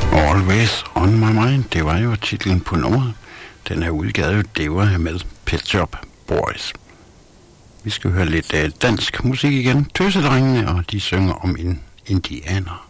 Always on my mind, det var jo titlen på nummeret. Den er udgivet, det var med Pet Shop Boys. Vi skal høre lidt dansk musik igen. Tøsedrengene, og de synger om en indianer.